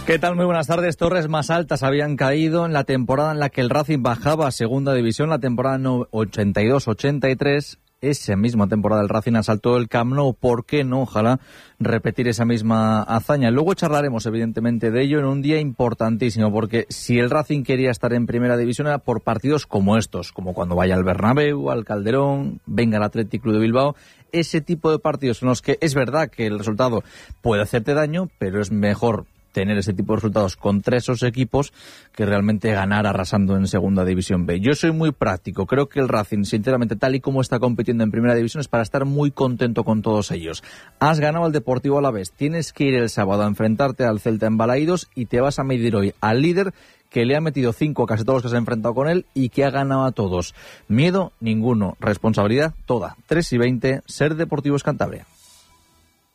¿Qué tal? Muy buenas tardes. Torres más altas habían caído en la temporada en la que el Racing bajaba a segunda división, la temporada 82-83. Esa misma temporada el Racing asaltó el Camp Nou. ¿Por qué no? Ojalá repetir esa misma hazaña. Luego charlaremos evidentemente de ello en un día importantísimo, porque si el Racing quería estar en primera división era por partidos como estos, como cuando vaya al Bernabéu, al Calderón, venga el Athletic Club de Bilbao. Ese tipo de partidos en los que es verdad que el resultado puede hacerte daño, pero es mejor tener ese tipo de resultados contra esos equipos que realmente ganar arrasando en Segunda División B. Yo soy muy práctico. Creo que el Racing, sinceramente, tal y como está compitiendo en Primera División, es para estar muy contento con todos ellos. Has ganado al Deportivo Alavés. Tienes que ir el sábado a enfrentarte al Celta en Balaídos y te vas a medir hoy al líder que le ha metido 5 a casi todos los que se han enfrentado con él y que ha ganado a todos. Miedo, ninguno. Responsabilidad, toda. 3:20, Ser Deportivos Cantabria.